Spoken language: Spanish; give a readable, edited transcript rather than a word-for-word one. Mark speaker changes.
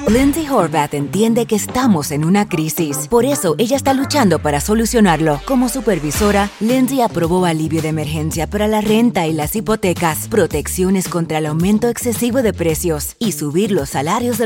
Speaker 1: Lindsay Horvath entiende que estamos en una crisis. Por eso, ella está luchando para solucionarlo. Como supervisora, Lindsay aprobó alivio de emergencia para la renta y las hipotecas, protecciones contra el aumento excesivo de precios y subir los salarios de